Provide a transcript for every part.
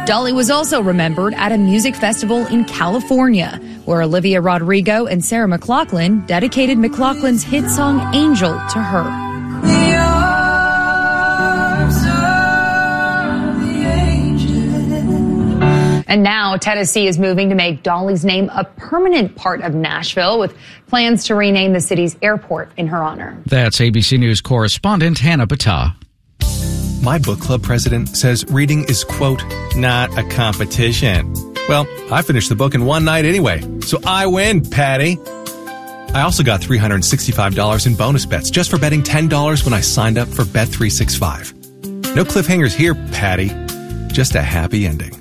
Dolly was also remembered at a music festival in California, where Olivia Rodrigo and Sarah McLachlan dedicated McLachlan's hit song Angel to her. And now Tennessee is moving to make Dolly's name a permanent part of Nashville, with plans to rename the city's airport in her honor. That's ABC News correspondent Hannah Battah. My book club president says reading is, quote, not a competition. Well, I finished the book in one night anyway, so I win, Patty. I also got $365 in bonus bets just for betting $10 when I signed up for Bet365. No cliffhangers here, Patty. Just a happy ending.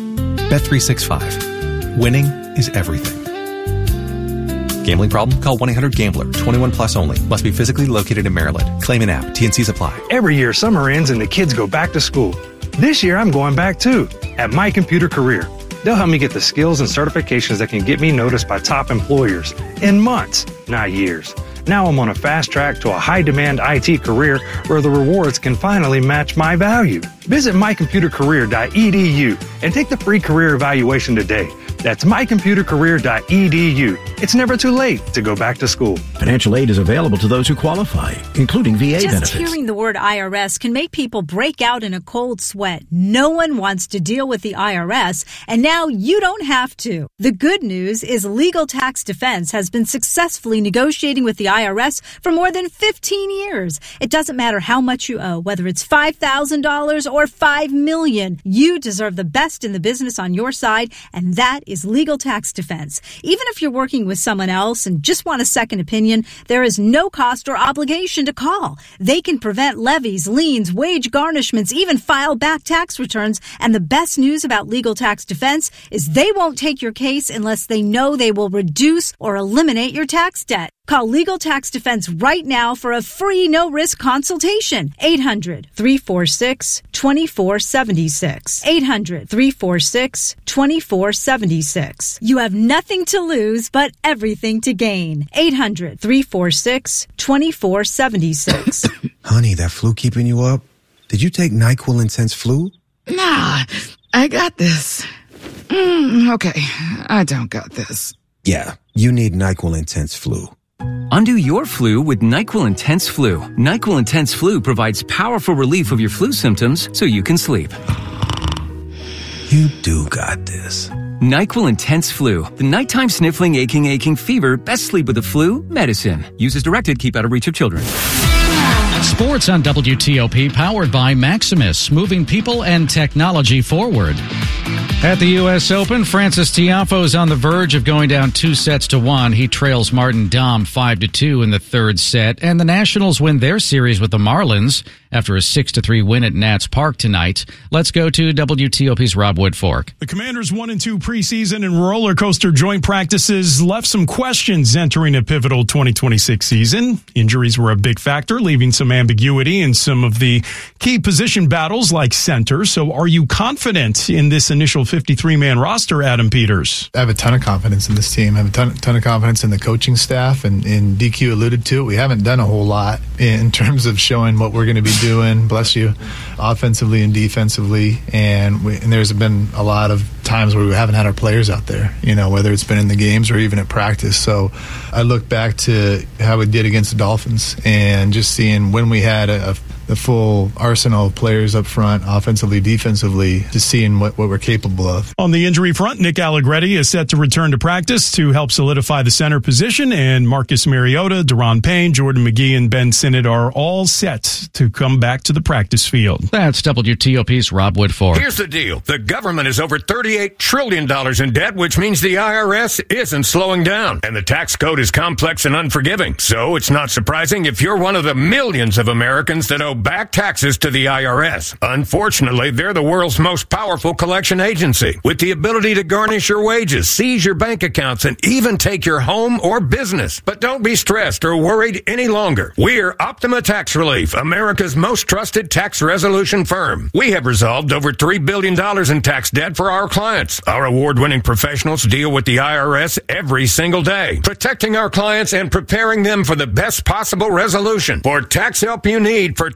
Bet365. Winning is everything. Gambling problem? Call 1-800-GAMBLER. 21 plus only. Must be physically located in Maryland. Claim in app. T&Cs apply. Every year, summer ends and the kids go back to school. This year, I'm going back too, at My Computer Career. They'll help me get the skills and certifications that can get me noticed by top employers in months, not years. Now I'm on a fast track to a high-demand IT career where the rewards can finally match my value. Visit mycomputercareer.edu and take the free career evaluation today. That's mycomputercareer.edu. It's never too late to go back to school. Financial aid is available to those who qualify, including VA benefits. Just hearing the word IRS can make people break out in a cold sweat. No one wants to deal with the IRS, and now you don't have to. The good news is Legal Tax Defense has been successfully negotiating with the IRS for more than 15 years. It doesn't matter how much you owe, whether it's $5,000 or $5 million. You deserve the best in the business on your side, and that is Legal Tax Defense. Even if you're working with someone else and just want a second opinion, there is no cost or obligation to call. They can prevent levies, liens, wage garnishments, even file back tax returns. And the best news about Legal Tax Defense is they won't take your case unless they know they will reduce or eliminate your tax debt. Call Legal Tax Defense right now for a free no-risk consultation. 800-346-2476. 800-346-2476. You have nothing to lose but everything to gain. 800-346-2476. Honey, that flu keeping you up? Did you take NyQuil Intense Flu? Nah, I got this. Okay, I don't got this. Yeah, you need NyQuil Intense Flu. Undo your flu with NyQuil Intense Flu. NyQuil Intense Flu provides powerful relief of your flu symptoms so you can sleep. You do got this. NyQuil Intense Flu. The nighttime sniffling, aching fever. Best sleep with the flu medicine. Use as directed. Keep out of reach of children. Sports on WTOP, powered by Maximus, moving people and technology forward. At the U.S. Open, Francis Tiafoe is on the verge of going down 2-1. He trails Martin Daum 5-2 in the third set, and the Nationals win their series with the Marlins after a 6-3 win at Nats Park tonight. Let's go to WTOP's Rob Woodfork. The Commanders' 1-2 preseason and roller coaster joint practices left some questions entering a pivotal 2026 season. Injuries were a big factor, leaving some ambiguity in some of the key position battles like center. So are you confident in this initial 53-man roster, Adam Peters? I have a ton of confidence in this team. I have a ton of confidence in the coaching staff, and DQ alluded to it. We haven't done a whole lot in terms of showing what we're going to be doing, bless you, offensively and defensively, and there's been a lot of times where we haven't had our players out there, whether it's been in the games or even at practice. So I look back to how we did against the Dolphins and just seeing when we had the full arsenal of players up front, offensively, defensively, just seeing what we're capable of. On the injury front, Nick Allegretti is set to return to practice to help solidify the center position, and Marcus Mariota, Daron Payne, Jordan McGee, and Ben Sinnott are all set to come back to the practice field. That's WTOP's Rob Woodfork. Here's the deal. The government is over $38 trillion in debt, which means the IRS isn't slowing down. And the tax code is complex and unforgiving. So it's not surprising if you're one of the millions of Americans that owe back taxes to the IRS. Unfortunately, they're the world's most powerful collection agency, with the ability to garnish your wages, seize your bank accounts, and even take your home or business. But don't be stressed or worried any longer. We're Optima Tax Relief, America's most trusted tax resolution firm. We have resolved over $3 billion in tax debt for our clients. Our award-winning professionals deal with the IRS every single day, protecting our clients and preparing them for the best possible resolution. For tax help you need for tax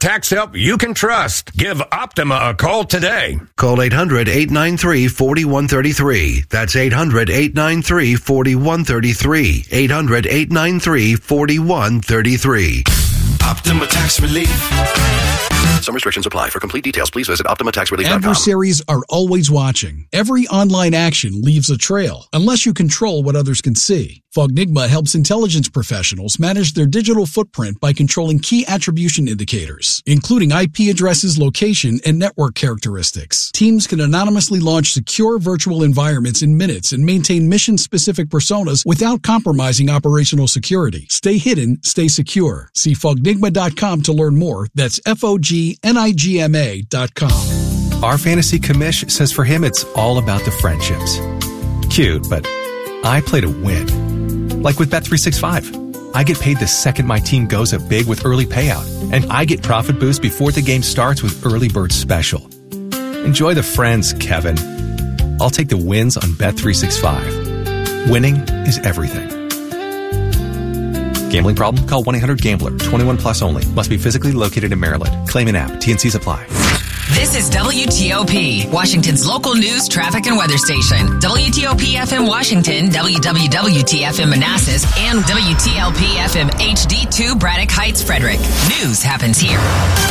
tax help you can trust. Give Optima a call today. Call 800-893-4133. That's 800-893-4133. 800-893-4133. Optima Tax Relief. Some restrictions apply. For complete details, please visit OptimaTaxRelief.com. Adversaries are always watching. Every online action leaves a trail, unless you control what others can see. Fognigma helps intelligence professionals manage their digital footprint by controlling key attribution indicators, including IP addresses, location, and network characteristics. Teams can anonymously launch secure virtual environments in minutes and maintain mission-specific personas without compromising operational security. Stay hidden, stay secure. See Fognigma.com to learn more. That's FOGNIGMA.com. Our fantasy commish says for him it's all about the friendships. Cute, but I play to win. Like with Bet365. I get paid the second my team goes up big with early payout, and I get profit boost before the game starts with Early Bird Special. Enjoy the friends, Kevin. I'll take the wins on Bet365. Winning is everything. Gambling problem? Call 1-800-GAMBLER. 21 plus only. Must be physically located in Maryland. Claim an app. T&Cs apply. This is WTOP, Washington's local news, traffic, and weather station. WTOP-FM Washington, WWWT-FM Manassas, and WTLP-FM HD2 Braddock Heights, Frederick. News happens here.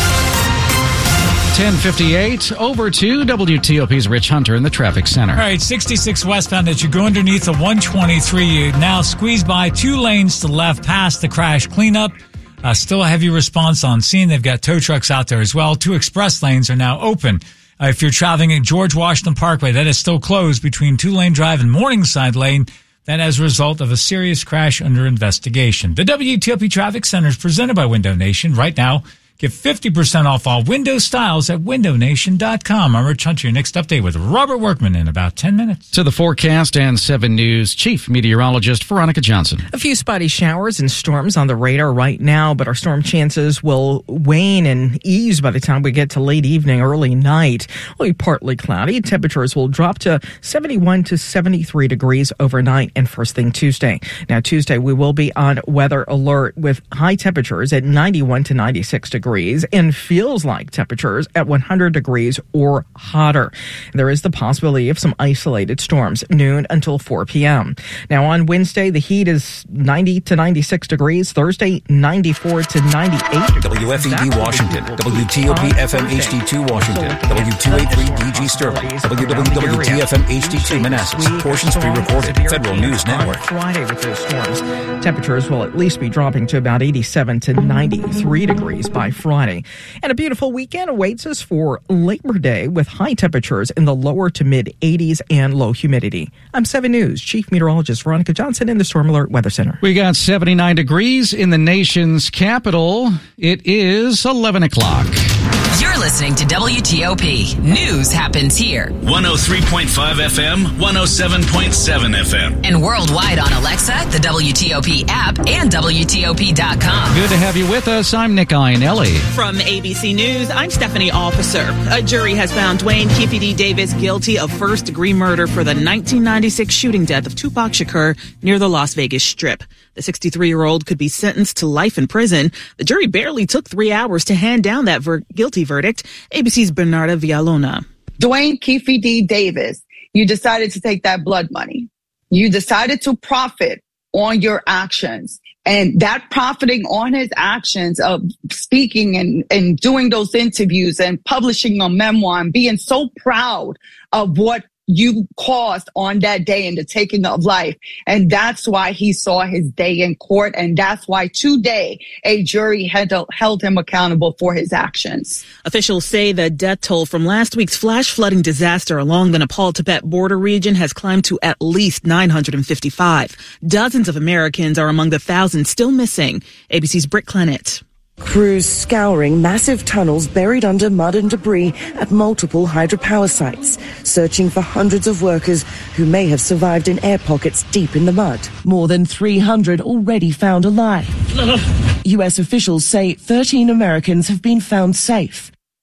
10:58, over to WTOP's Rich Hunter in the traffic center. All right, 66 westbound as you go underneath the 123. You now squeeze by 2 lanes to the left past the crash cleanup. Still a heavy response on scene. They've got tow trucks out there as well. 2 express lanes are now open. If you're traveling at George Washington Parkway, that is still closed between 2-lane drive and Morningside Lane. That as a result of a serious crash under investigation. The WTOP Traffic Center is presented by Window Nation. Right now, get 50% off all window styles at windownation.com. I'm Rich Hunter. Your next update with Robert Workman in about 10 minutes. To the forecast and 7 News Chief Meteorologist Veronica Johnson. A few spotty showers and storms on the radar right now, but our storm chances will wane and ease by the time we get to late evening, early night. It'll be partly cloudy. Temperatures will drop to 71 to 73 degrees overnight and first thing Tuesday. Now, Tuesday, we will be on weather alert with high temperatures at 91 to 96 degrees. And feels like temperatures at 100 degrees or hotter. There is the possibility of some isolated storms, noon until 4 p.m. Now on Wednesday, the heat is 90 to 96 degrees. Thursday, 94 to 98 degrees. WFED Washington, WTOP FM HD2 Washington, W283 DG Sterling, WWWT-FM HD2 Manassas. Portions pre-recorded. Federal News Network. Friday with those storms, temperatures will at least be dropping to about 87 to 93 degrees by Friday. And a beautiful weekend awaits us for Labor Day with high temperatures in the lower to mid 80s and low humidity. I'm 7 News Chief Meteorologist Veronica Johnson in the Storm Alert Weather Center. We got 79 degrees in the nation's capital. It is 11 o'clock. You're listening to WTOP. News happens here. 103.5 FM, 107.7 FM. And worldwide on Alexa, the WTOP app, and WTOP.com. Good to have you with us. I'm Nick Iannelli. From ABC News, I'm Stephanie Officer. A jury has found Dwayne Keefe D. Davis guilty of first-degree murder for the 1996 shooting death of Tupac Shakur near the Las Vegas Strip. The 63-year-old could be sentenced to life in prison. The jury barely took 3 hours to hand down that guilty verdict. ABC's Bernarda Villalona. Dwayne Keefe D. Davis, you decided to take that blood money. You decided to profit on your actions. And that profiting on his actions of speaking and doing those interviews and publishing a memoir and being so proud of what you caused on that day in the taking of life. And that's why he saw his day in court. And that's why today a jury had held him accountable for his actions. Officials say the death toll from last week's flash flooding disaster along the Nepal-Tibet border region has climbed to at least 955. Dozens of Americans are among the thousands still missing. ABC's Britt Clennett. Crews scouring massive tunnels buried under mud and debris at multiple hydropower sites, searching for hundreds of workers who may have survived in air pockets deep in the mud. More than 300 already found alive. U.S. officials say 13 Americans have been found safe.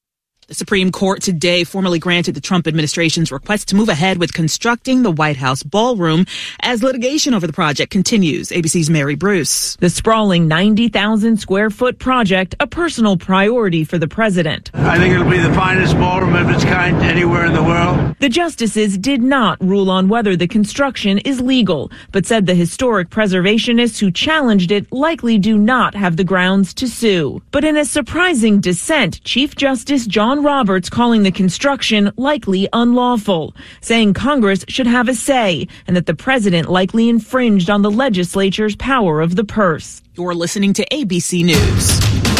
The Supreme Court today formally granted the Trump administration's request to move ahead with constructing the White House ballroom as litigation over the project continues. ABC's Mary Bruce. The sprawling 90,000 square foot project, a personal priority for the president. I think it'll be the finest ballroom of its kind anywhere in the world. The justices did not rule on whether the construction is legal, but said the historic preservationists who challenged it likely do not have the grounds to sue. But in a surprising dissent, Chief Justice John Roberts calling the construction likely unlawful, saying Congress should have a say and that the president likely infringed on the legislature's power of the purse. You're listening to ABC News.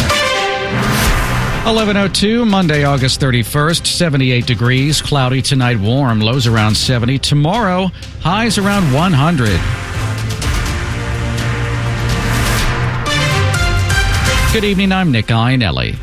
11:02, Monday, August 31st, 78 degrees, cloudy tonight, warm, lows around 70. Tomorrow, highs around 100. Good evening, I'm Nick Iannelli.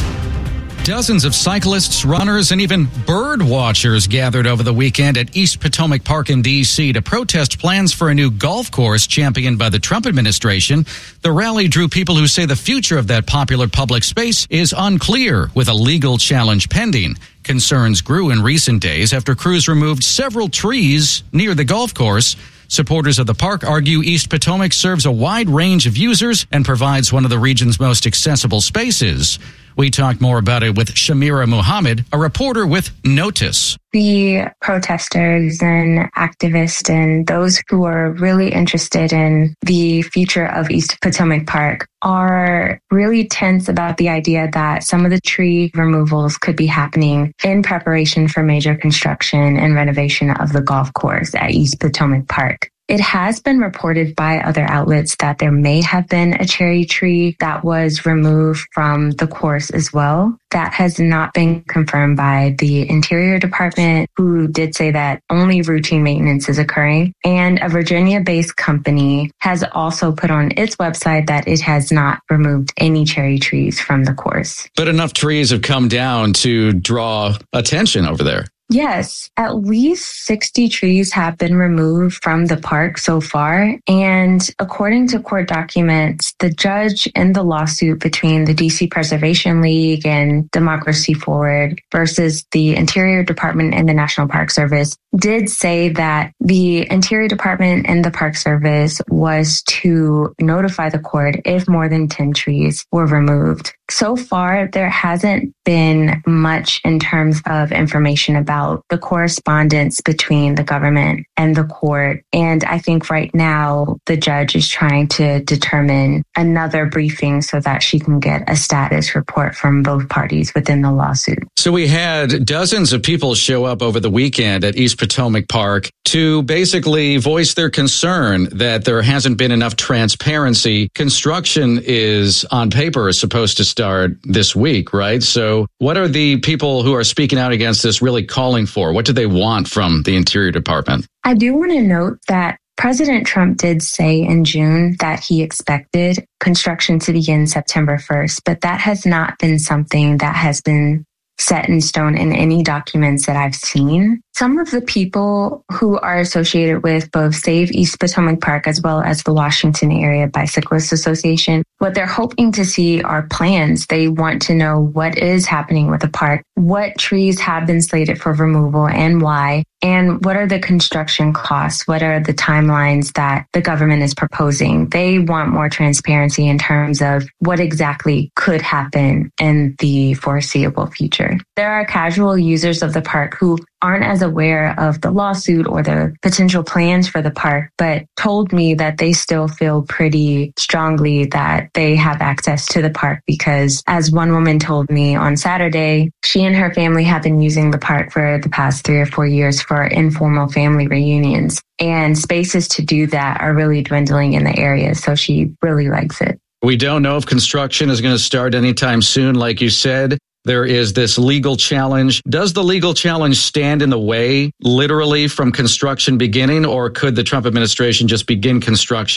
Dozens of cyclists, runners, and even bird watchers gathered over the weekend at East Potomac Park in D.C. to protest plans for a new golf course championed by the Trump administration. The rally drew people who say the future of that popular public space is unclear, with a legal challenge pending. Concerns grew in recent days after crews removed several trees near the golf course. Supporters of the park argue East Potomac serves a wide range of users and provides one of the region's most accessible spaces. We talked more about it with Shamira Muhammad, a reporter with Notice. The protesters and activists and those who are really interested in the future of East Potomac Park are really tense about the idea that some of the tree removals could be happening in preparation for major construction and renovation of the golf course at East Potomac Park. It has been reported by other outlets that there may have been a cherry tree that was removed from the course as well. That has not been confirmed by the Interior Department, who did say that only routine maintenance is occurring. And a Virginia-based company has also put on its website that it has not removed any cherry trees from the course. But enough trees have come down to draw attention over there. Yes, at least 60 trees have been removed from the park so far. And according to court documents, the judge in the lawsuit between the DC Preservation League and Democracy Forward versus the Interior Department and the National Park Service did say that the Interior Department and the Park Service was to notify the court if more than 10 trees were removed. So far, there hasn't been much in terms of information about the correspondence between the government and the court. And I think right now the judge is trying to determine another briefing so that she can get a status report from both parties within the lawsuit. So we had dozens of people show up over the weekend at East Potomac Park to basically voice their concern that there hasn't been enough transparency. Construction is on paper supposed to start this week, right? So what are the people who are speaking out against this really calling for? What do they want from the Interior Department? I do want to note that President Trump did say in June that he expected construction to begin September 1st, but that has not been something that has been set in stone in any documents that I've seen. Some of the people who are associated with both Save East Potomac Park as well as the Washington Area Bicyclists Association, what they're hoping to see are plans. They want to know what is happening with the park, what trees have been slated for removal and why, and what are the construction costs, what are the timelines that the government is proposing. They want more transparency in terms of what exactly could happen in the foreseeable future. There are casual users of the park who aren't as aware of the lawsuit or the potential plans for the park, but told me that they still feel pretty strongly that they have access to the park because, as one woman told me on Saturday, she and her family have been using the park for the past 3 or 4 years for informal family reunions. And spaces to do that are really dwindling in the area, so she really likes it. We don't know if construction is going to start anytime soon, like you said. There is this legal challenge. Does the legal challenge stand in the way, literally, from construction beginning, or could the Trump administration just begin construction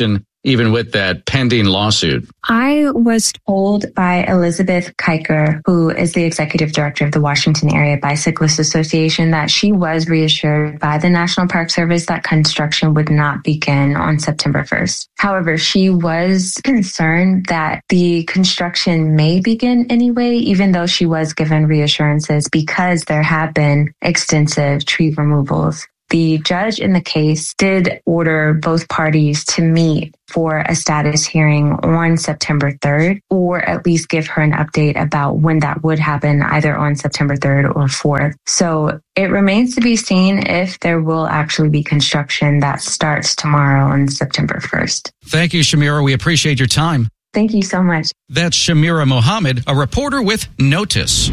even with that pending lawsuit? I was told by Elizabeth Kiker, who is the executive director of the Washington Area Bicyclist Association, that she was reassured by the National Park Service that construction would not begin on September 1st. However, she was concerned that the construction may begin anyway, even though she was given reassurances because there have been extensive tree removals. The judge in the case did order both parties to meet for a status hearing on September 3rd, or at least give her an update about when that would happen, either on September 3rd or 4th. So it remains to be seen if there will actually be construction that starts tomorrow on September 1st. Thank you, Shamira. We appreciate your time. Thank you so much. That's Shamira Mohammed, a reporter with Notice.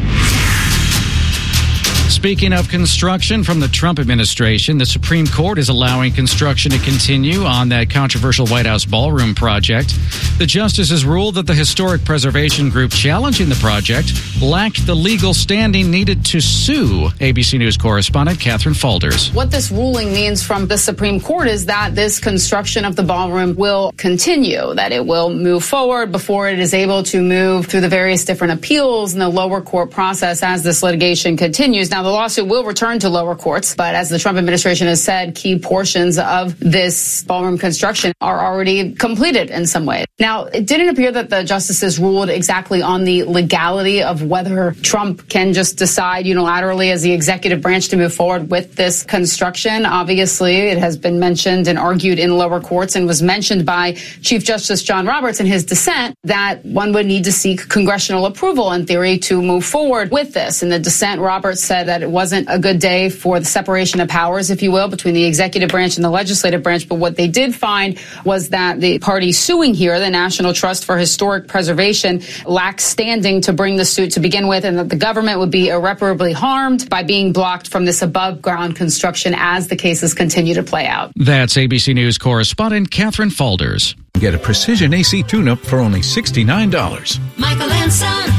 Speaking of construction from the Trump administration, the Supreme Court is allowing construction to continue on that controversial White House ballroom project. The justices ruled that the historic preservation group challenging the project lacked the legal standing needed to sue. ABC News correspondent Catherine Faulders. What this ruling means from the Supreme Court is that this construction of the ballroom will continue, that it will move forward before it is able to move through the various different appeals in the lower court process as this litigation continues. Now, the lawsuit will return to lower courts, but as the Trump administration has said, key portions of this ballroom construction are already completed in some way. Now, it didn't appear that the justices ruled exactly on the legality of whether Trump can just decide unilaterally as the executive branch to move forward with this construction. Obviously, it has been mentioned and argued in lower courts and was mentioned by Chief Justice John Roberts in his dissent that one would need to seek congressional approval in theory to move forward with this. In the dissent, Roberts said that it wasn't a good day for the separation of powers, if you will, between the executive branch and the legislative branch. But what they did find was that the party suing here, the National Trust for Historic Preservation, lacks standing to bring the suit to begin with, and that the government would be irreparably harmed by being blocked from this above ground construction as the cases continue to play out. That's ABC News correspondent Catherine Faulders. Get a precision AC tune-up for only $69. Michael and Son.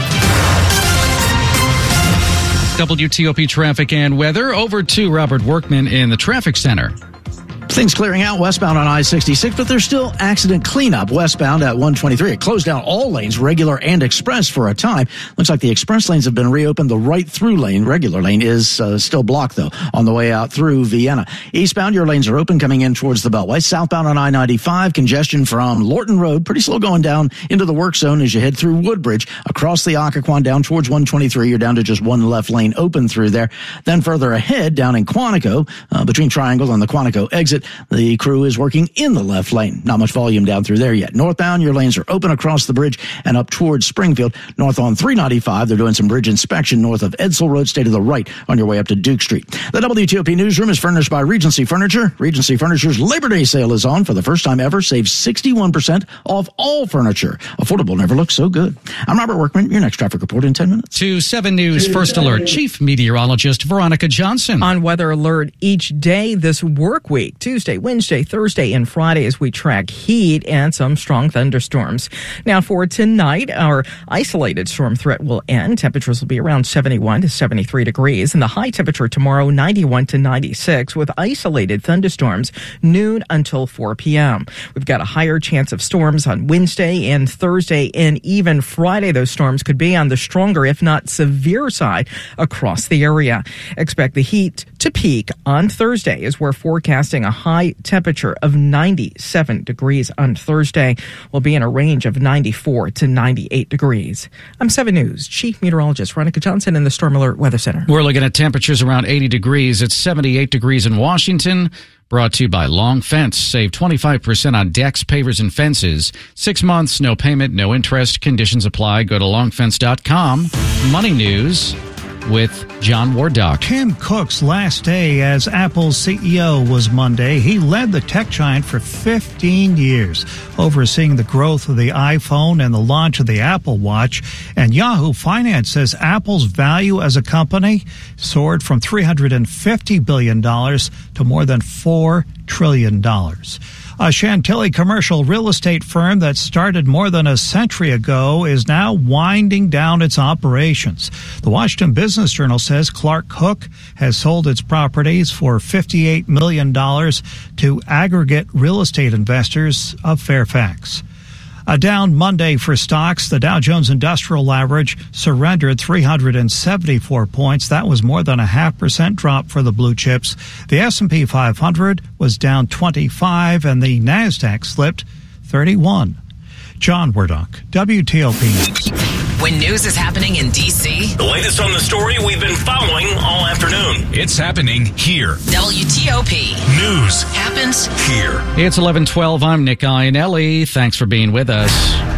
WTOP traffic and weather. Over to Robert Workman in the traffic center. Things clearing out westbound on I-66, but there's still accident cleanup westbound at 123. It closed down all lanes, regular and express, for a time. Looks like the express lanes have been reopened. The right-through lane, regular lane, is still blocked, though, on the way out through Vienna. Eastbound, your lanes are open coming in towards the Beltway. Southbound on I-95, congestion from Lorton Road, pretty slow going down into the work zone as you head through Woodbridge. Across the Occoquan down towards 123, you're down to just one left lane open through there. Then further ahead, down in Quantico, between Triangle and the Quantico exit, the crew is working in the left lane. Not much volume down through there yet. Northbound, your lanes are open across the bridge and up towards Springfield. North on 395, they're doing some bridge inspection north of Edsel Road. Stay to the right on your way up to Duke Street. The WTOP newsroom is furnished by Regency Furniture. Regency Furniture's Labor Day sale is on. For the first time ever, save 61% off all furniture. Affordable never looks so good. I'm Robert Workman. Your next traffic report in 10 minutes. To 7 News First Alert Chief Meteorologist Veronica Johnson. On Weather Alert each day this work week, Tuesday, Wednesday, Thursday, and Friday, as we track heat and some strong thunderstorms. Now for tonight, our isolated storm threat will end. Temperatures will be around 71 to 73 degrees, and the high temperature tomorrow 91 to 96 with isolated thunderstorms noon until 4 p.m. We've got a higher chance of storms on Wednesday and Thursday, and even Friday. Those storms could be on the stronger, if not severe side across the area. Expect the heat to peak on Thursday as we're forecasting a high temperature of 97 degrees on Thursday. We'll be in a range of 94 to 98 degrees. I'm 7 News Chief Meteorologist Veronica Johnson in the Storm Alert Weather Center. We're looking at temperatures around 80 degrees. It's 78 degrees in Washington. Brought to you by Long Fence. Save 25% on decks, pavers, and fences. 6 months, no payment, no interest. Conditions apply. Go to longfence.com. Money news with John Wardock. Tim Cook's last day as Apple's CEO was Monday. He led the tech giant for 15 years, overseeing the growth of the iPhone and the launch of the Apple Watch. And Yahoo Finance says Apple's value as a company soared from $350 billion to more than $4 trillion. A Chantilly commercial real estate firm that started more than a century ago is now winding down its operations. The Washington Business Journal says Clark Cook has sold its properties for $58 million to aggregate real estate investors of Fairfax. A down Monday for stocks. The Dow Jones Industrial Average surrendered 374 points. That was more than a 0.5% drop for the blue chips. The S&P 500 was down 25, and the Nasdaq slipped 31. John Wardock, WTOP News. When news is happening in D.C., the latest on the story we've been following all afternoon. It's happening here. WTOP. News happens here. It's 11:12. I'm Nick Iannelli. Thanks for being with us.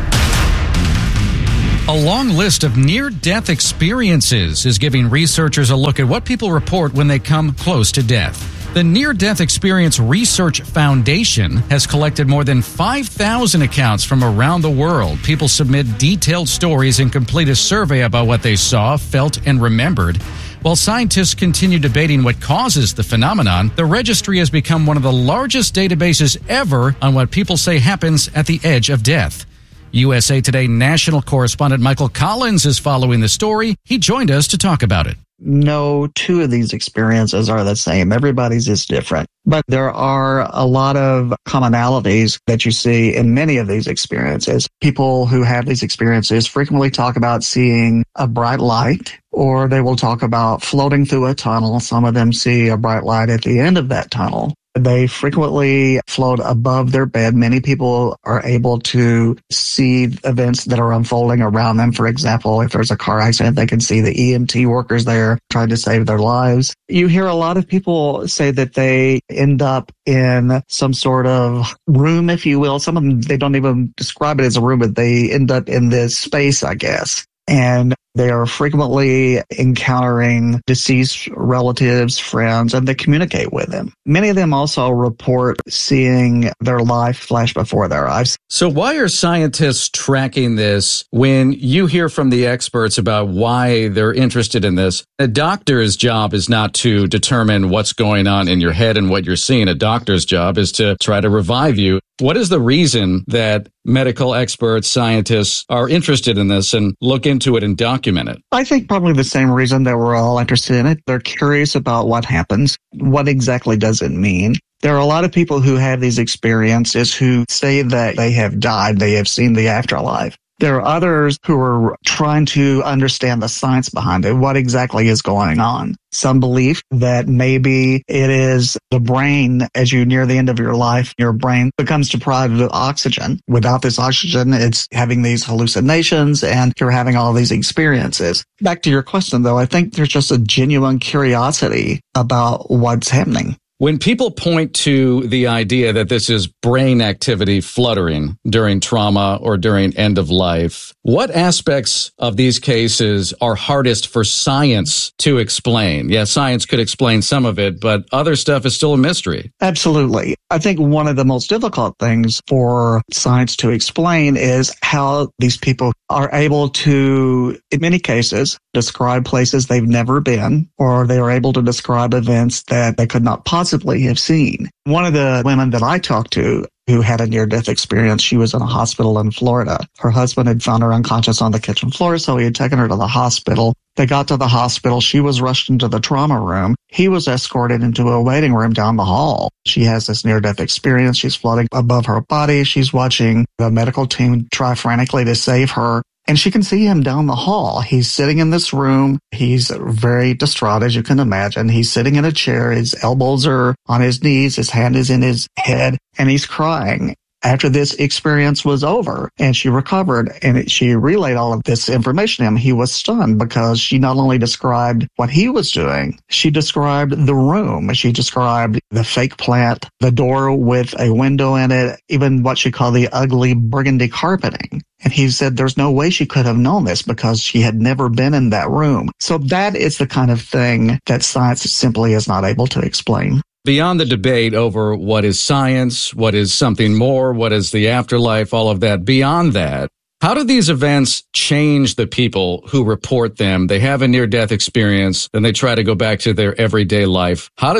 A long list of near-death experiences is giving researchers a look at what people report when they come close to death. The Near-Death Experience Research Foundation has collected more than 5,000 accounts from around the world. People submit detailed stories and complete a survey about what they saw, felt, and remembered. While scientists continue debating what causes the phenomenon, the registry has become one of the largest databases ever on what people say happens at the edge of death. USA Today national correspondent Michael Collins is following the story. He joined us to talk about it. No two of these experiences are the same. Everybody's is different. But there are a lot of commonalities that you see in many of these experiences. People who have these experiences frequently talk about seeing a bright light, or they will talk about floating through a tunnel. Some of them see a bright light at the end of that tunnel. They frequently float above their bed. Many people are able to see events that are unfolding around them. For example, if there's a car accident, they can see the EMT workers there trying to save their lives. You hear a lot of people say that they end up in some sort of room, if you will. Some of them, they don't even describe it as a room, but they end up in this space, I guess. And they are frequently encountering deceased relatives, friends, and they communicate with them. Many of them also report seeing their life flash before their eyes. So why are scientists tracking this when you hear from the experts about why they're interested in this? A doctor's job is not to determine what's going on in your head and what you're seeing. A doctor's job is to try to revive you. What is the reason that medical experts, scientists are interested in this and look into it and document it? I think probably the same reason that we're all interested in it. They're curious about what happens. What exactly does it mean? There are a lot of people who have these experiences who say that they have died, they have seen the afterlife. There are others who are trying to understand the science behind it. What exactly is going on? Some believe that maybe it is the brain, as you near the end of your life, your brain becomes deprived of oxygen. Without this oxygen, it's having these hallucinations and you're having all these experiences. Back to your question, though, I think there's just a genuine curiosity about what's happening. When people point to the idea that this is brain activity fluttering during trauma or during end of life, what aspects of these cases are hardest for science to explain? Yeah, science could explain some of it, but other stuff is still a mystery. Absolutely. I think one of the most difficult things for science to explain is how these people are able to, in many cases, describe places they've never been, or they are able to describe events that they could not possibly have seen. One of the women that I talked to who had a near-death experience, she was in a hospital in Florida. Her husband had found her unconscious on the kitchen floor, so he had taken her to the hospital. They got to the hospital. She was rushed into the trauma room. He was escorted into a waiting room down the hall. She has this near-death experience. She's floating above her body. She's watching the medical team try frantically to save her. And she can see him down the hall. He's sitting in this room. He's very distraught, as you can imagine. He's sitting in a chair. His elbows are on his knees. His hand is in his head, and he's crying. After this experience was over and she recovered and she relayed all of this information to him, he was stunned because she not only described what he was doing, she described the room. She described the fake plant, the door with a window in it, even what she called the ugly burgundy carpeting. And he said there's no way she could have known this because she had never been in that room. So that is the kind of thing that science simply is not able to explain. Beyond the debate over what is science, what is something more, what is the afterlife, all of that, beyond that, how do these events change the people who report them? They have a near-death experience, then they try to go back to their everyday life. How does it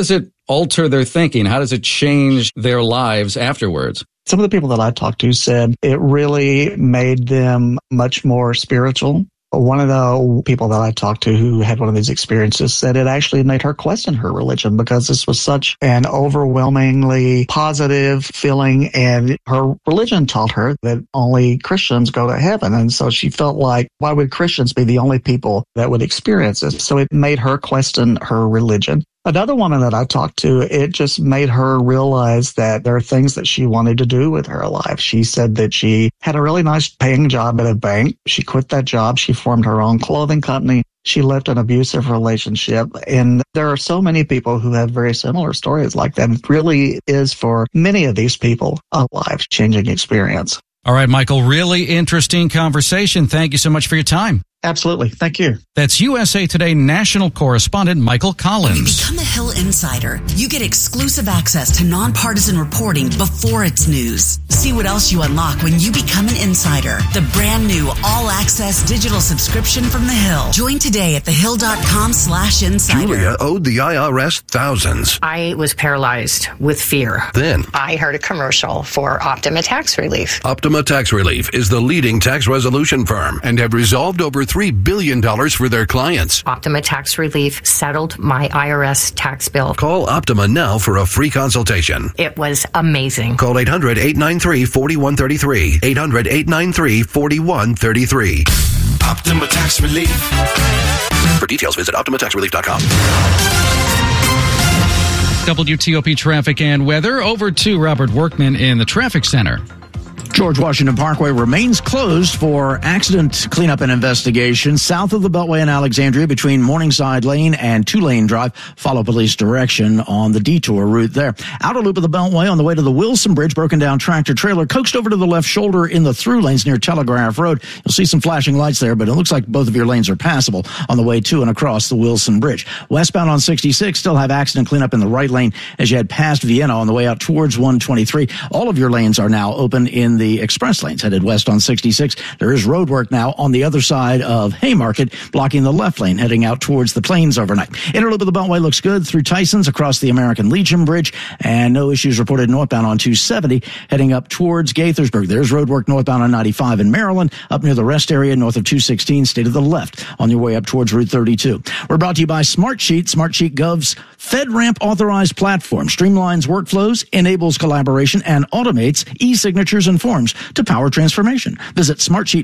alter their thinking? How does it change their lives afterwards? Some of the people that I talked to said it really made them much more spiritual. One of the people that I talked to who had one of these experiences said it actually made her question her religion because this was such an overwhelmingly positive feeling, and her religion taught her that only Christians go to heaven. And so she felt like, why would Christians be the only people that would experience this? So it made her question her religion. Another woman that I talked to, it just made her realize that there are things that she wanted to do with her life. She said that she had a really nice paying job at a bank. She quit that job. She formed her own clothing company. She left an abusive relationship. And there are so many people who have very similar stories like that. It really is, for many of these people, a life-changing experience. All right, Michael, really interesting conversation. Thank you so much for your time. Absolutely. Thank you. That's USA Today national correspondent Michael Collins. When you become a Hill Insider, you get exclusive access to nonpartisan reporting before it's news. See what else you unlock when you become an insider. The brand new all-access digital subscription from The Hill. Join today at thehill.com/insider. Julia owed the IRS thousands. I was paralyzed with fear. Then I heard a commercial for Optima Tax Relief. Optima Tax Relief is the leading tax resolution firm and have resolved over $3 billion for their clients. Optima Tax Relief settled my IRS tax bill. Call Optima now for a free consultation. It was amazing. Call 800-893-4133. 800-893-4133. Optima Tax Relief. For details, visit OptimaTaxRelief.com. WTOP traffic and weather. Over to Robert Workman in the traffic center. George Washington Parkway remains closed for accident cleanup and investigation south of the Beltway in Alexandria between Morningside Lane and Tulane Drive. Follow police direction on the detour route there. Outer loop of the Beltway on the way to the Wilson Bridge. Broken down tractor trailer coaxed over to the left shoulder in the through lanes near Telegraph Road. You'll see some flashing lights there, but it looks like both of your lanes are passable on the way to and across the Wilson Bridge. Westbound on 66 still have accident cleanup in the right lane as you head past Vienna on the way out towards 123. All of your lanes are now open in the express lanes headed west on 66. There is road work now on the other side of Haymarket, blocking the left lane heading out towards the Plains overnight. Inner loop of the Beltway looks good through Tyson's across the American Legion Bridge, and no issues reported northbound on 270 heading up towards Gaithersburg. There's road work northbound on 95 in Maryland, up near the rest area north of 216. Stay to the left on your way up towards Route 32. We're brought to you by Smartsheet. Smartsheet Gov's FedRAMP authorized platform streamlines workflows, enables collaboration, and automates e-signatures and forms to power transformation. Visit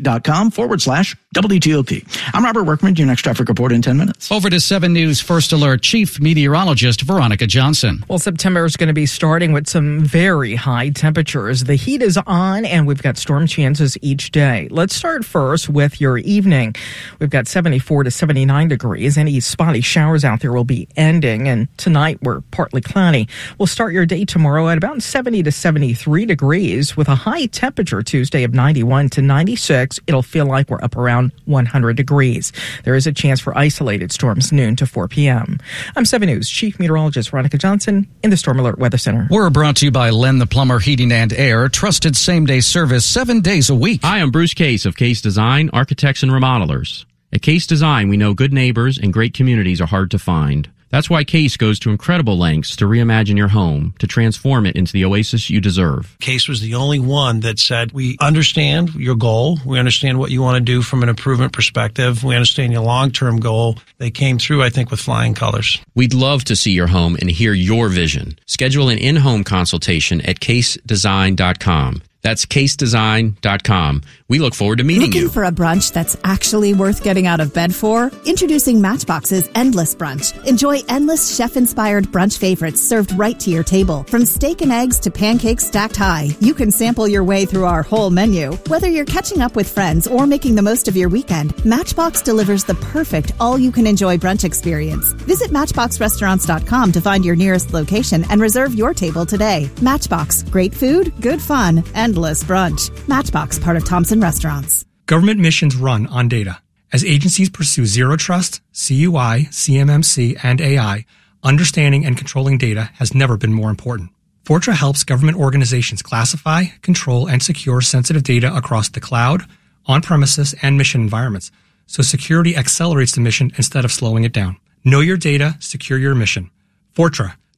smartsheet.com/WTOP. I'm Robert Workman, your next traffic report in 10 minutes. Over to 7 News First Alert Chief Meteorologist Veronica Johnson. Well, September is going to be starting with some very high temperatures. The heat is on, and we've got storm chances each day. Let's start first with your evening. We've got 74 to 79 degrees. Any spotty showers out there will be ending, and tonight we're partly cloudy. We'll start your day tomorrow at about 70 to 73 degrees with a high temperature Tuesday of 91 to 96. It'll feel like we're up around 100 degrees. There is a chance for isolated storms noon to 4 p.m. I'm 7 News Chief Meteorologist Veronica Johnson in the Storm Alert Weather Center. We're brought to you by Len the Plumber Heating and Air, trusted same-day service 7 days a week. Hi, I'm Bruce Case of Case Design, Architects and Remodelers. At Case Design, we know good neighbors and great communities are hard to find. That's why Case goes to incredible lengths to reimagine your home, to transform it into the oasis you deserve. Case was the only one that said, we understand your goal. We understand what you want to do from an improvement perspective. We understand your long-term goal. They came through, I think, with flying colors. We'd love to see your home and hear your vision. Schedule an in-home consultation at casedesign.com. That's casedesign.com. We look forward to meeting you. Looking for a brunch that's actually worth getting out of bed for? Introducing Matchbox's Endless Brunch. Enjoy endless chef-inspired brunch favorites served right to your table. From steak and eggs to pancakes stacked high, you can sample your way through our whole menu. Whether you're catching up with friends or making the most of your weekend, Matchbox delivers the perfect all-you-can-enjoy brunch experience. Visit MatchboxRestaurants.com to find your nearest location and reserve your table today. Matchbox. Great food, good fun, endless brunch. Matchbox, part of Thompson Restaurants. Government missions run on data. As agencies pursue zero trust, CUI, CMMC, and AI, understanding and controlling data has never been more important. Fortra helps government organizations classify, control, and secure sensitive data across the cloud, on-premises, and mission environments, so security accelerates the mission instead of slowing it down. Know your data, secure your mission. Fortra,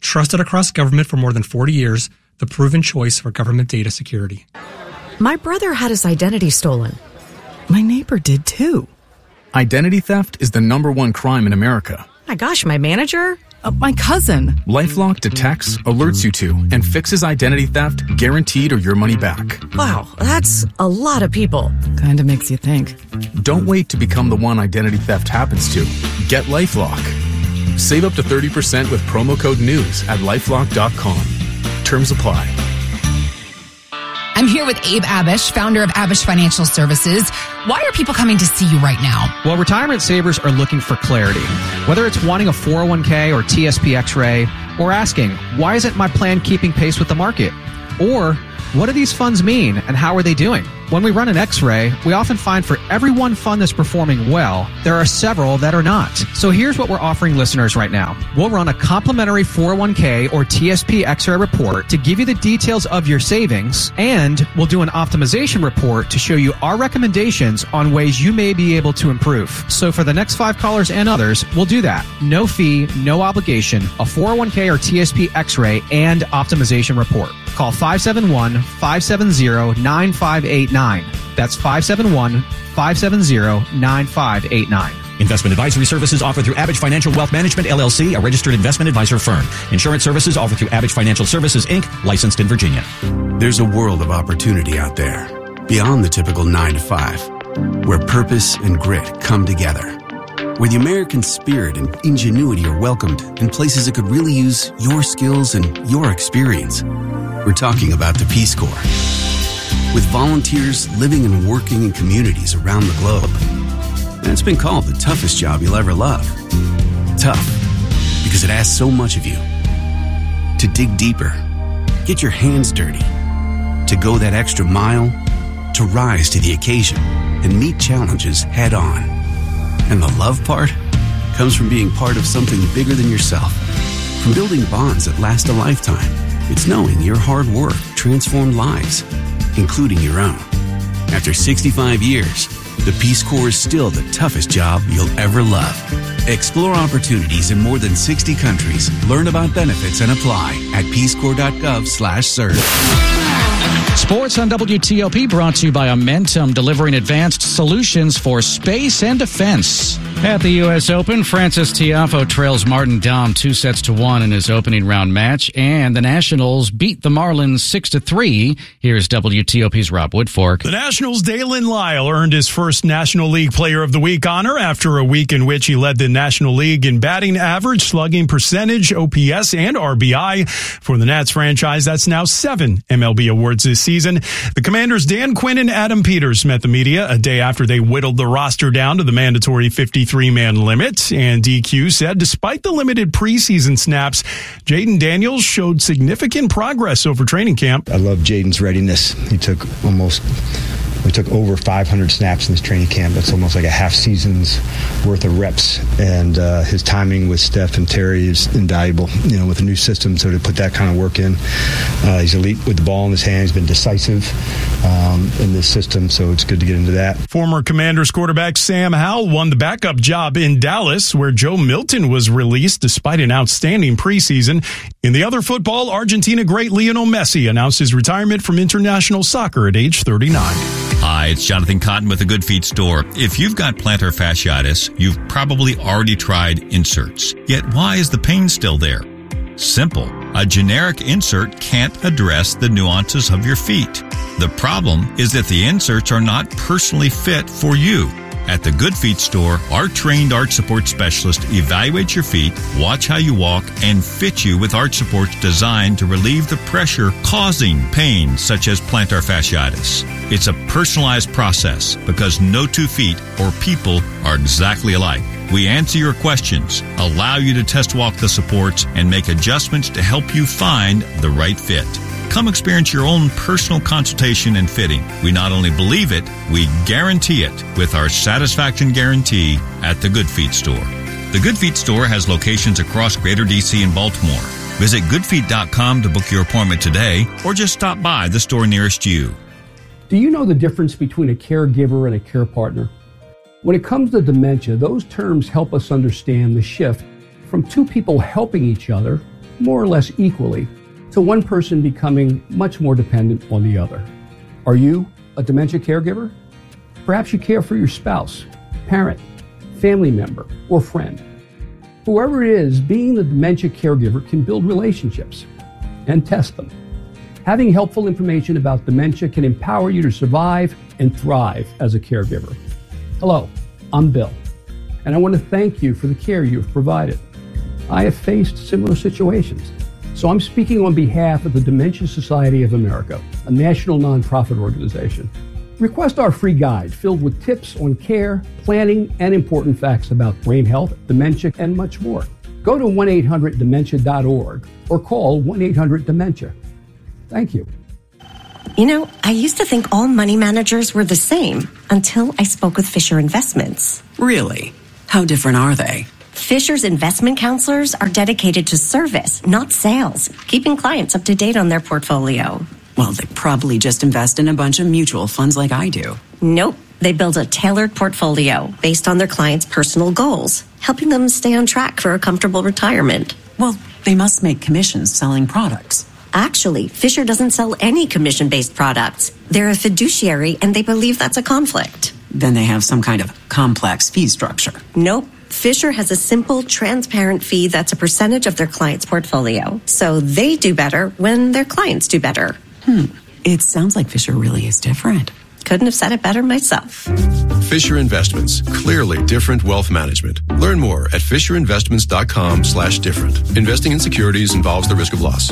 Trusted across government for more than 40 years, the proven choice for government data security. My brother had his identity stolen. My neighbor did too. Identity theft is the #1 crime in America. My gosh, my manager? My cousin. LifeLock detects, alerts you to, and fixes identity theft guaranteed or your money back. Wow, that's a lot of people. Kinda makes you think. Don't wait to become the one identity theft happens to. Get LifeLock. Save up to 30% with promo code NEWS at LifeLock.com. Terms apply. I'm here with Abe Abish, founder of Abish Financial Services. Why are people coming to see you right now? Well, retirement savers are looking for clarity. Whether it's wanting a 401k or TSP X-ray, or asking, why isn't my plan keeping pace with the market? Or, what do these funds mean and how are they doing? When we run an X-ray, we often find for every one fund that's performing well, there are several that are not. So here's what we're offering listeners right now. We'll run a complimentary 401k or TSP X-ray report to give you the details of your savings, and we'll do an optimization report to show you our recommendations on ways you may be able to improve. So for the next 5 callers and others, we'll do that. No fee, no obligation, a 401k or TSP X-ray and optimization report. Call 571-570-9589. That's 571-570-9589. Investment advisory services offered through Abish Financial Wealth Management, LLC, a registered investment advisor firm. Insurance services offered through Abish Financial Services, Inc., licensed in Virginia. There's a world of opportunity out there, beyond the typical 9 to 5, where purpose and grit come together, where the American spirit and ingenuity are welcomed in places that could really use your skills and your experience. We're talking about the Peace Corps. With volunteers living and working in communities around the globe. And it's been called the toughest job you'll ever love. Tough, because it asks so much of you. To dig deeper, get your hands dirty, to go that extra mile, to rise to the occasion and meet challenges head on. And the love part comes from being part of something bigger than yourself, from building bonds that last a lifetime. It's knowing your hard work transformed lives, including your own. After 65 years, the Peace Corps is still the toughest job you'll ever love. Explore opportunities in more than 60 countries. Learn about benefits and apply at peacecorps.gov/serve. Sports on WTOP brought to you by Amentum, delivering advanced solutions for space and defense. At the U.S. Open, Frances Tiafoe trails Martin Daum 2-1 in his opening round match, and the Nationals beat the Marlins 6-3. Here's WTOP's Rob Woodfork. The Nationals' Dalen Lyle earned his first National League Player of the Week honor after a week in which he led the National League in batting average, slugging percentage, OPS, and RBI. For the Nats franchise, that's now 7 MLB awards this season. The Commanders' Dan Quinn and Adam Peters met the media a day after they whittled the roster down to the mandatory 53-man limit. And DQ said despite the limited preseason snaps, Jaden Daniels showed significant progress over training camp. I love Jaden's readiness. We took over 500 snaps in this training camp. That's almost like a half season's worth of reps. And his timing with Steph and Terry is invaluable, with a new system. So to put that kind of work in, he's elite with the ball in his hand. He's been decisive in this system. So it's good to get into that. Former Commanders quarterback Sam Howell won the backup job in Dallas, where Joe Milton was released despite an outstanding preseason. In the other football, Argentina great Lionel Messi announced his retirement from international soccer at age 39. Hi, it's Jonathan Cotton with the Good Feet Store. If you've got plantar fasciitis, you've probably already tried inserts. Yet why is the pain still there? Simple. A generic insert can't address the nuances of your feet. The problem is that the inserts are not personally fit for you. At the Good Feet Store, our trained arch support specialist evaluates your feet, watch how you walk, and fit you with arch supports designed to relieve the pressure causing pain such as plantar fasciitis. It's a personalized process because no two feet or people are exactly alike. We answer your questions, allow you to test walk the supports, and make adjustments to help you find the right fit. Come experience your own personal consultation and fitting. We not only believe it, we guarantee it with our satisfaction guarantee at the Good Feet Store. The Good Feet Store has locations across Greater D.C. and Baltimore. Visit goodfeet.com to book your appointment today or just stop by the store nearest you. Do you know the difference between a caregiver and a care partner? When it comes to dementia, those terms help us understand the shift from two people helping each other, more or less equally, to one person becoming much more dependent on the other. Are you a dementia caregiver? Perhaps you care for your spouse, parent, family member, or friend. Whoever it is, being the dementia caregiver can build relationships and test them. Having helpful information about dementia can empower you to survive and thrive as a caregiver. Hello, I'm Bill, and I want to thank you for the care you have provided. I have faced similar situations, so I'm speaking on behalf of the Dementia Society of America, a national nonprofit organization. Request our free guide filled with tips on care, planning, and important facts about brain health, dementia, and much more. Go to 1-800-DEMENTIA.org or call 1-800-DEMENTIA. Thank you. You know, I used to think all money managers were the same until I spoke with Fisher Investments. Really? How different are they? Fisher's investment counselors are dedicated to service, not sales, keeping clients up to date on their portfolio. Well, they probably just invest in a bunch of mutual funds like I do. Nope. They build a tailored portfolio based on their clients' personal goals, helping them stay on track for a comfortable retirement. Well, they must make commissions selling products. Actually, Fisher doesn't sell any commission-based products. They're a fiduciary, and they believe that's a conflict. Then they have some kind of complex fee structure. Nope. Fisher has a simple, transparent fee that's a percentage of their client's portfolio. So they do better when their clients do better. It sounds like Fisher really is different. Couldn't have said it better myself. Fisher Investments. Clearly different wealth management. Learn more at FisherInvestments.com/different. Investing in securities involves the risk of loss.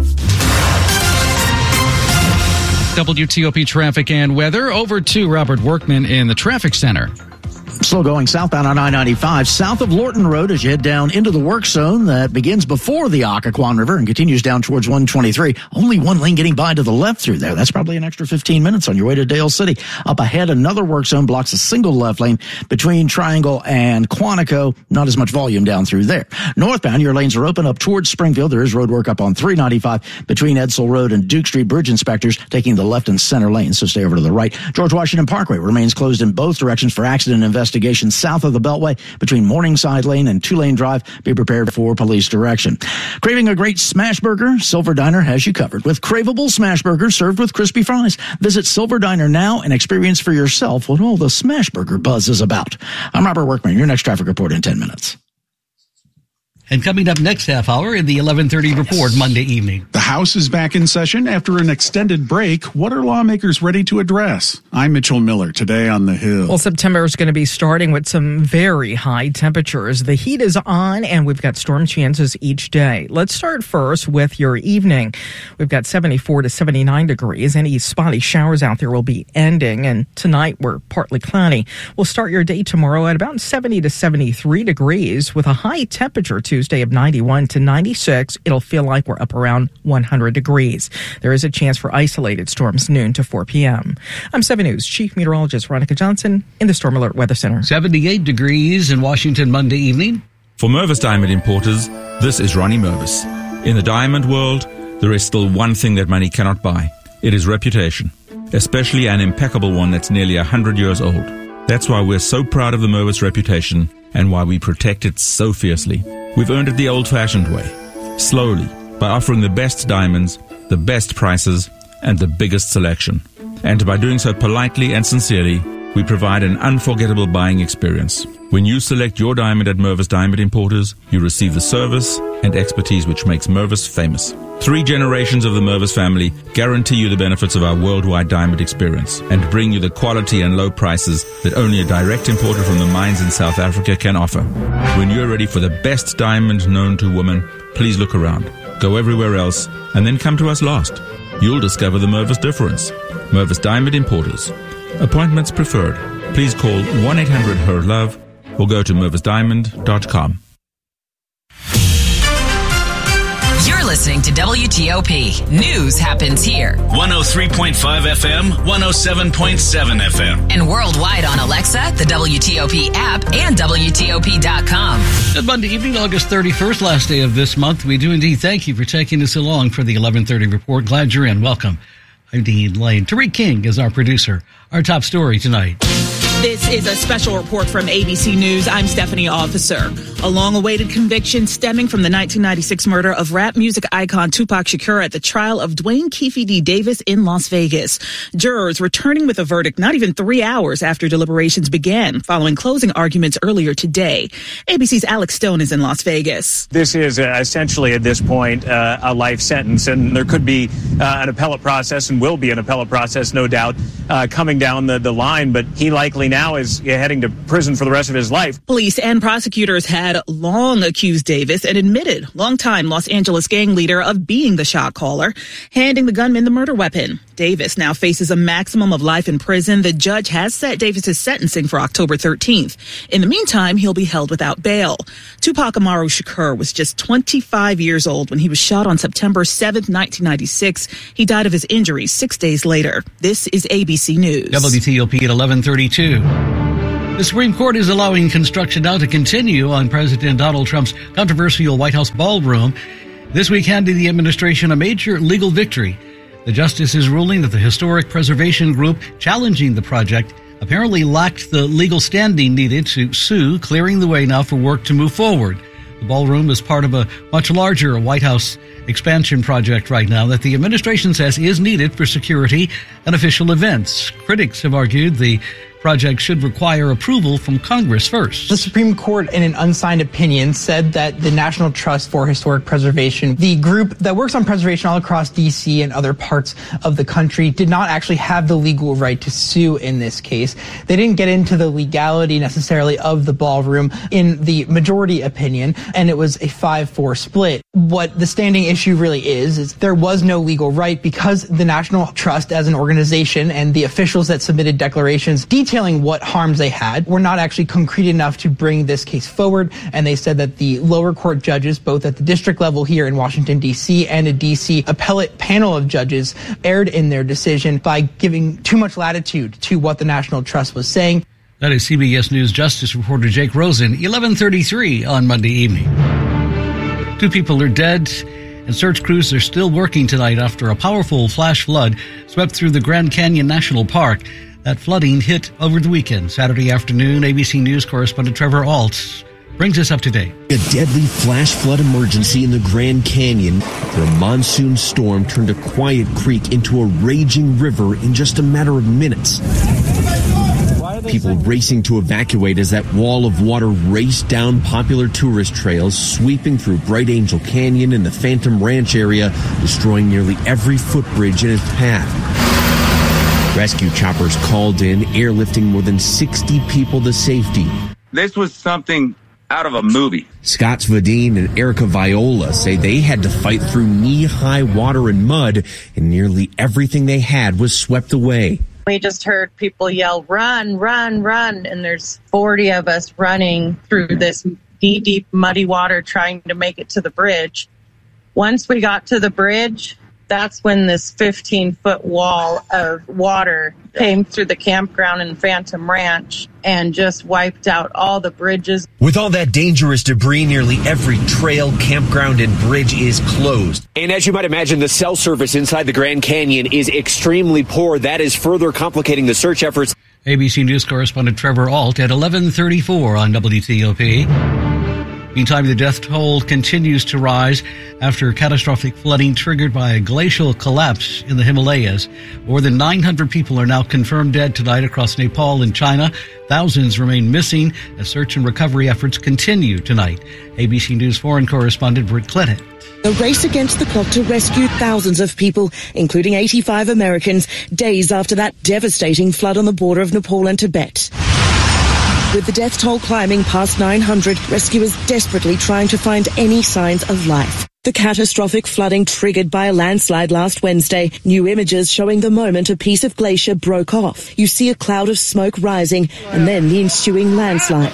WTOP traffic and weather. Over to Robert Workman in the traffic center. Slow going southbound on I-95, south of Lorton Road as you head down into the work zone that begins before the Occoquan River and continues down towards 123. Only one lane getting by to the left through there. That's probably an extra 15 minutes on your way to Dale City. Up ahead, another work zone blocks a single left lane between Triangle and Quantico. Not as much volume down through there. Northbound, your lanes are open up towards Springfield. There is road work up on 395 between Edsel Road and Duke Street. Bridge inspectors taking the left and center lanes, so stay over to the right. George Washington Parkway remains closed in both directions for accident investigation south of the Beltway between Morningside Lane and Two-Lane Drive. Be prepared for police direction. Craving a great smash burger? Silver Diner has you covered with craveable smash burgers served with crispy fries. Visit Silver Diner now and experience for yourself what all the smash burger buzz is about. I'm Robert Workman. Your next traffic report in 10 minutes. And coming up next half hour in the 11:30 report Monday evening. The House is back in session after an extended break. What are lawmakers ready to address? I'm Mitchell Miller, today on The Hill. Well, September is going to be starting with some very high temperatures. The heat is on, and we've got storm chances each day. Let's start first with your evening. We've got 74 to 79 degrees. Any spotty showers out there will be ending, and tonight we're partly cloudy. We'll start your day tomorrow at about 70 to 73 degrees with a high temperature Tuesday of 91 to 96. It'll feel like we're up around 100 degrees. There is a chance for isolated storms noon to 4 p.m. I'm 7 News Chief Meteorologist Veronica Johnson in the Storm Alert Weather Center. 78 degrees in Washington Monday evening. For Mervis Diamond Importers, this is Ronnie Mervis. In the diamond world, there is still one thing that money cannot buy. It is reputation, especially an impeccable one that's nearly 100 years old. That's why we're so proud of the Mervis reputation and why we protect it so fiercely. We've earned it the old-fashioned way, slowly, by offering the best diamonds, the best prices, and the biggest selection. And by doing so politely and sincerely, we provide an unforgettable buying experience. When you select your diamond at Mervis Diamond Importers, you receive the service and expertise which makes Mervis famous. 3 generations of the Mervis family guarantee you the benefits of our worldwide diamond experience and bring you the quality and low prices that only a direct importer from the mines in South Africa can offer. When you're ready for the best diamond known to woman, please look around. Go everywhere else and then come to us last. You'll discover the Mervis difference. Mervis Diamond Importers. Appointments preferred. Please call 1-800-HER-LOVE or go to mervisdiamond.com. You're listening to WTOP. News happens here. 103.5 FM, 107.7 FM. And worldwide on Alexa, the WTOP app, and WTOP.com. Good Monday evening, August 31st, last day of this month. We do indeed thank you for taking us along for the 11:30 report. Glad you're in. Welcome. I'm Dean Lane. Tariq King is our producer. Our top story tonight. This is a special report from ABC News. I'm Stephanie Officer. A long-awaited conviction stemming from the 1996 murder of rap music icon Tupac Shakur at the trial of Dwayne Keefe D. Davis in Las Vegas. Jurors returning with a verdict not even 3 hours after deliberations began, following closing arguments earlier today. ABC's Alex Stone is in Las Vegas. This is essentially at this point a life sentence, and there could be an appellate process and will be an appellate process, no doubt, coming down the line, but he likely now is heading to prison for the rest of his life. Police and prosecutors had long accused Davis, an admitted longtime Los Angeles gang leader, of being the shot caller, handing the gunman the murder weapon. Davis now faces a maximum of life in prison. The judge has set Davis's sentencing for October 13th. In the meantime, he'll be held without bail. Tupac Amaru Shakur was just 25 years old when he was shot on September 7th, 1996. He died of his injuries 6 days later. This is ABC News. WTOP at 11:32. The Supreme Court is allowing construction now to continue on President Donald Trump's controversial White House ballroom. This week handed the administration a major legal victory. The justice is ruling that the Historic Preservation Group challenging the project apparently lacked the legal standing needed to sue, clearing the way now for work to move forward. The ballroom is part of a much larger White House expansion project right now that the administration says is needed for security and official events. Critics have argued the project should require approval from Congress first. The Supreme Court, in an unsigned opinion, said that the National Trust for Historic Preservation, the group that works on preservation all across D.C. and other parts of the country, did not actually have the legal right to sue in this case. They didn't get into the legality necessarily of the ballroom in the majority opinion, and it was a 5-4 split. What the standing issue really is there was no legal right because the National Trust as an organization and the officials that submitted declarations detailing what harms they had were not actually concrete enough to bring this case forward. And they said that the lower court judges, both at the district level here in Washington, D.C. and a D.C. appellate panel of judges, erred in their decision by giving too much latitude to what the National Trust was saying. That is CBS News Justice reporter Jake Rosen, 11:33 on Monday evening. 2 people are dead, and search crews are still working tonight after a powerful flash flood swept through the Grand Canyon National Park. That flooding hit over the weekend. Saturday afternoon, ABC News correspondent Trevor Alt brings us up to date. A deadly flash flood emergency in the Grand Canyon where a monsoon storm turned a quiet creek into a raging river in just a matter of minutes. People racing to evacuate as that wall of water raced down popular tourist trails, sweeping through Bright Angel Canyon and the Phantom Ranch area, destroying nearly every footbridge in its path. Rescue choppers called in, airlifting more than 60 people to safety. This was something out of a movie. Scott Svadine and Erica Viola say they had to fight through knee-high water and mud, and nearly everything they had was swept away. We just heard people yell, "Run, run, run," and there's 40 of us running through this knee-deep, muddy water trying to make it to the bridge. Once we got to the bridge, that's when this 15-foot wall of water came through the campground in Phantom Ranch and just wiped out all the bridges. With all that dangerous debris, nearly every trail, campground, and bridge is closed. And as you might imagine, the cell service inside the Grand Canyon is extremely poor. That is further complicating the search efforts. ABC News correspondent Trevor Alt at 11:34 on WTOP. Meantime, the death toll continues to rise after catastrophic flooding triggered by a glacial collapse in the Himalayas. More than 900 people are now confirmed dead tonight across Nepal and China. Thousands remain missing as search and recovery efforts continue tonight. ABC News foreign correspondent Britt Clinton. A race against the clock to rescue thousands of people, including 85 Americans, days after that devastating flood on the border of Nepal and Tibet. With the death toll climbing past 900, rescuers desperately trying to find any signs of life. The catastrophic flooding triggered by a landslide last Wednesday. New images showing the moment a piece of glacier broke off. You see a cloud of smoke rising and then the ensuing landslide.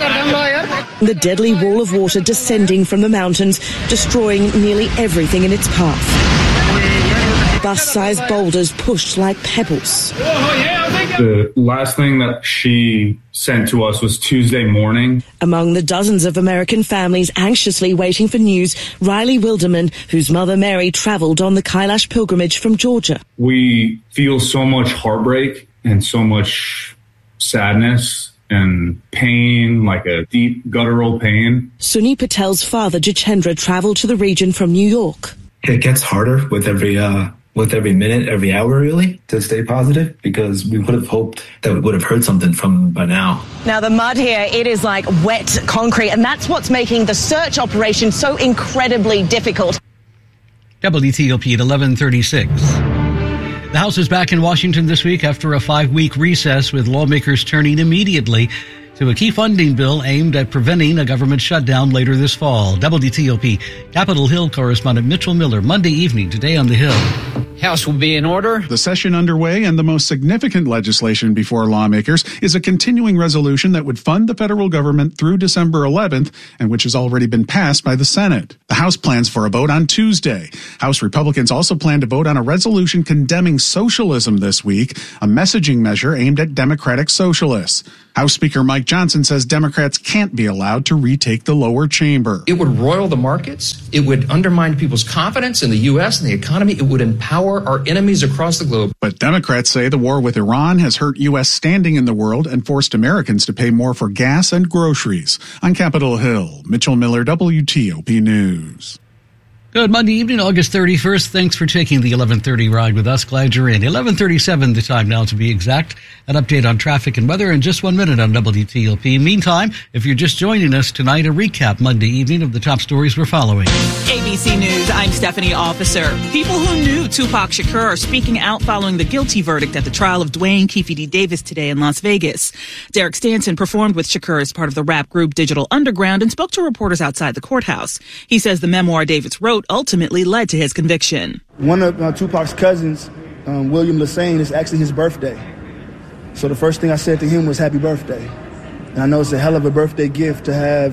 The deadly wall of water descending from the mountains, destroying nearly everything in its path. Bus-sized boulders pushed like pebbles. The last thing that she sent to us was Tuesday morning. Among the dozens of American families anxiously waiting for news, Riley Wilderman, whose mother Mary traveled on the Kailash pilgrimage from Georgia. We feel so much heartbreak and so much sadness and pain, like a deep guttural pain. Sunny Patel's father, Jitendra, traveled to the region from New York. It gets harder with every minute, every hour, really, to stay positive, because we would have hoped that we would have heard something from them by now. Now, the mud here, it is like wet concrete, and that's what's making the search operation so incredibly difficult. WTOP at 11:36. The House is back in Washington this week after a 5-week recess, with lawmakers turning immediately to a key funding bill aimed at preventing a government shutdown later this fall. WTOP Capitol Hill correspondent Mitchell Miller, Monday evening, today on the Hill. House will be in order. The session underway, and the most significant legislation before lawmakers is a continuing resolution that would fund the federal government through December 11th, and which has already been passed by the Senate. The House plans for a vote on Tuesday. House Republicans also plan to vote on a resolution condemning socialism this week, a messaging measure aimed at Democratic socialists. House Speaker Mike Johnson says Democrats can't be allowed to retake the lower chamber. It would roil the markets. It would undermine people's confidence in the U.S. and the economy. It would empower our enemies across the globe. But Democrats say the war with Iran has hurt U.S. standing in the world and forced Americans to pay more for gas and groceries. On Capitol Hill, Mitchell Miller, WTOP News. Good Monday evening, August 31st. Thanks for taking the 11:30 ride with us. Glad you're in. 11:37 the time now, to be exact. An update on traffic and weather in just 1 minute on WTOP. Meantime, if you're just joining us tonight, a recap Monday evening of the top stories we're following. ABC News, I'm Stephanie Officer. People who knew Tupac Shakur are speaking out following the guilty verdict at the trial of Dwayne Keefe D. Davis today in Las Vegas. Derek Stanton performed with Shakur as part of the rap group Digital Underground and spoke to reporters outside the courthouse. He says the memoir Davis wrote ultimately led to his conviction. One of Tupac's cousins, William Lassane, is actually his birthday. So the first thing I said to him was happy birthday. And I know it's a hell of a birthday gift to have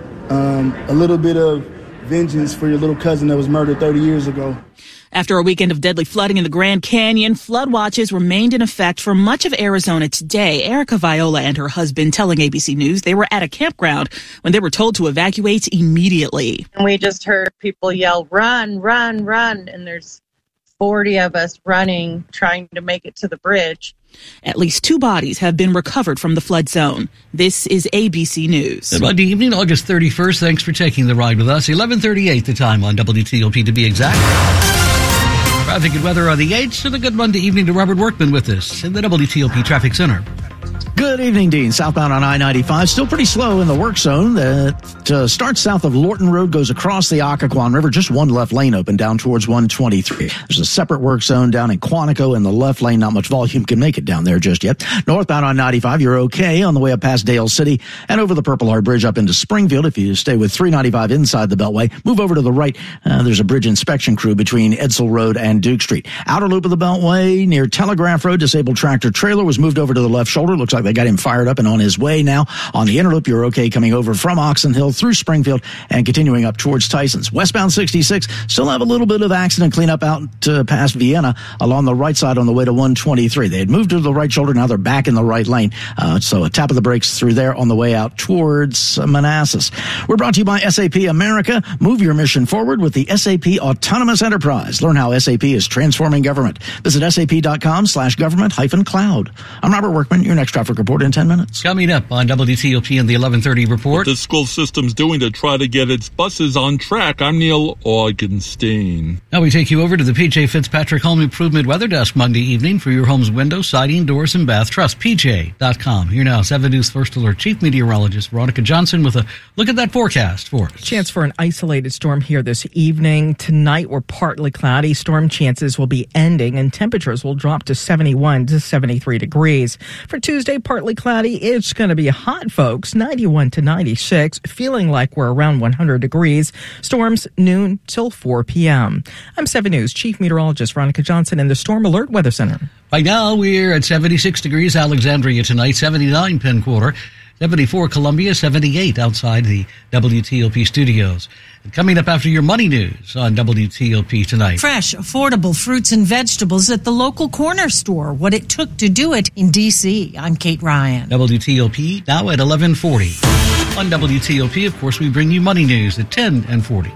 a little bit of vengeance for your little cousin that was murdered 30 years ago. After a weekend of deadly flooding in the Grand Canyon, flood watches remained in effect for much of Arizona today. Erica Viola and her husband telling ABC News they were at a campground when they were told to evacuate immediately. And we just heard people yell, run, run, run. And there's 40 of us running, trying to make it to the bridge. At least 2 bodies have been recovered from the flood zone. This is ABC News. Good Monday evening, August 31st. Thanks for taking the ride with us. 11:38 the time on WTOP, to be exact. Traffic and weather on the 8th. And a good Monday evening to Robert Workman with us in the WTOP Traffic Center. Good evening, Dean. Southbound on I-95, still pretty slow in the work zone. That starts south of Lorton Road, goes across the Occoquan River, just one left lane open down towards 123. There's a separate work zone down in Quantico in the left lane. Not much volume can make it down there just yet. Northbound on 95, you're okay on the way up past Dale City and over the Purple Heart Bridge up into Springfield. If you stay with 395 inside the Beltway, move over to the right. There's a bridge inspection crew between Edsel Road and Duke Street. Outer loop of the Beltway near Telegraph Road, disabled tractor trailer was moved over to the left shoulder. Looks like they got him fired up and on his way now. On the inner loop, you're okay coming over from Oxon Hill through Springfield and continuing up towards Tysons. Westbound 66, still have a little bit of accident cleanup out past Vienna along the right side on the way to 123. They had moved to the right shoulder, now they're back in the right lane. So a tap of the brakes through there on the way out towards Manassas. We're brought to you by SAP America. Move your mission forward with the SAP Autonomous Enterprise. Learn how SAP is transforming government. Visit sap.com/government-cloud. I'm Robert Workman, your next traffic report in 10 minutes. Coming up on WTOP in the 11:30 report. What the school system's doing to try to get its buses on track. I'm Neil Augenstein. Now we take you over to the PJ Fitzpatrick Home Improvement Weather Desk Monday evening for your home's windows, siding, doors, and bath. Trust PJ.com. Here now, 7 News First Alert Chief Meteorologist Veronica Johnson with a look at that forecast for us. Chance for an isolated storm here this evening. Tonight we're partly cloudy. Storm chances will be ending and temperatures will drop to 71 to 73 degrees. For Tuesday, partly cloudy. It's going to be hot, folks. 91 to 96. Feeling like we're around 100 degrees. Storms noon till 4 p.m. I'm 7 News Chief Meteorologist Veronica Johnson in the Storm Alert Weather Center. Right now, we're at 76 degrees Alexandria tonight, 79 Penn Quarter, 74 Columbia, 78 outside the WTOP studios. And coming up after your money news on WTOP tonight. Fresh, affordable fruits and vegetables at the local corner store. What it took to do it in D.C. I'm Kate Ryan. WTOP now at 11:40. On WTOP, of course, we bring you money news at 10 and 40.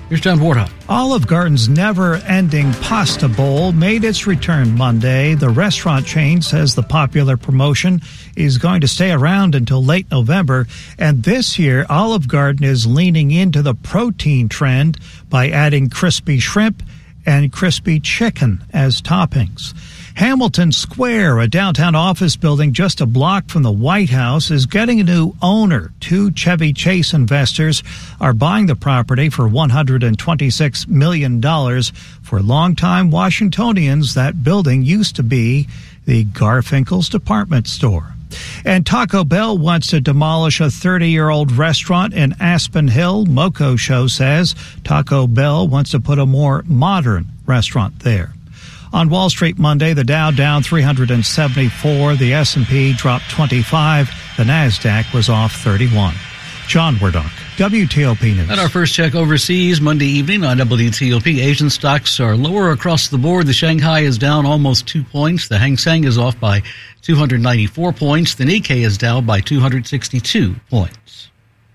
Here's John Wardock. Olive Garden's never-ending pasta bowl made its return Monday. The restaurant chain says the popular promotion is going to stay around until late November. And this year, Olive Garden is leaning into the protein trend by adding crispy shrimp and crispy chicken as toppings. Hamilton Square, a downtown office building just a block from the White House, is getting a new owner. 2 Chevy Chase investors are buying the property for $126 million. For longtime Washingtonians, that building used to be the Garfinkel's department store. And Taco Bell wants to demolish a 30-year-old restaurant in Aspen Hill. Moco Show says Taco Bell wants to put a more modern restaurant there. On Wall Street Monday, the Dow down 374, the S&P dropped 25, the Nasdaq was off 31. John Wardock, WTOP News. At our first check overseas Monday evening on WTOP, Asian stocks are lower across the board. The Shanghai is down almost 2 points. The Hang Seng is off by 294 points. The Nikkei is down by 262 points.